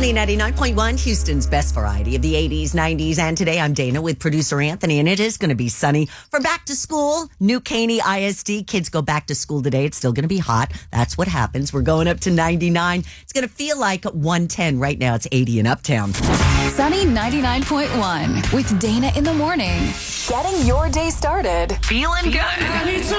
Sunny 99.1, Houston's best variety of the 80s, 90s, and today I'm Dana with producer Anthony, and it is going to be sunny for back to school. New Caney ISD, kids go back to school today. It's still going to be hot. That's what happens. We're going up to 99. It's going to feel like 110. Right now it's 80 in Uptown. Sunny 99.1 with Dana in the morning. Getting your day started. Feeling good.